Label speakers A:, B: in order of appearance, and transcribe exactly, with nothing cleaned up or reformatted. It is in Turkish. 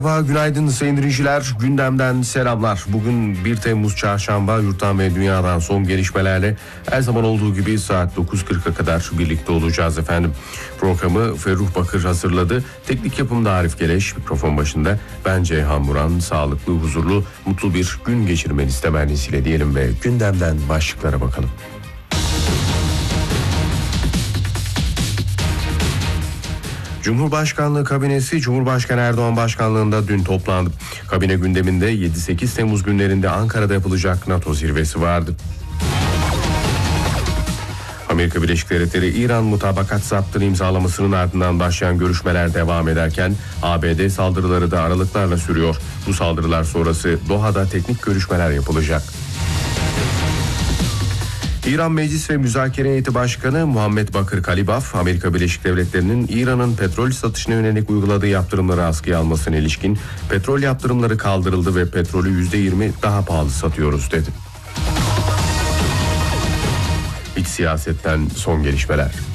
A: Merhaba, günaydın sayın dinleyiciler. Gündemden selamlar. Bugün bir Temmuz Çarşamba, yurttan ve dünyadan son gelişmelerle her zaman olduğu gibi saat dokuz kırka kadar birlikte olacağız efendim. Programı Ferruh Bakır hazırladı. Teknik yapımda Arif Geleş, mikrofon başında ben Ceyhan Buran. Sağlıklı, huzurlu, mutlu bir gün geçirmenizi temennisiyle diyelim ve gündemden başlıklara bakalım. Cumhurbaşkanlığı kabinesi Cumhurbaşkanı Erdoğan başkanlığında dün toplandı. Kabine gündeminde yedi sekiz Temmuz günlerinde Ankara'da yapılacak NATO zirvesi vardı. Amerika Birleşik Devletleri İran mutabakat zaptını imzalamasının ardından başlayan görüşmeler devam ederken A B D saldırıları da aralıklarla sürüyor. Bu saldırılar sonrası Doha'da teknik görüşmeler yapılacak. İran Meclis ve Müzakere Heyeti Başkanı Muhammed Bakır Kalibaf, Amerika Birleşik Devletleri'nin İran'ın petrol satışına yönelik uyguladığı yaptırımları askıya almasına ilişkin petrol yaptırımları kaldırıldı ve petrolü yüzde yirmi daha pahalı satıyoruz dedi. İç siyasetten son gelişmeler.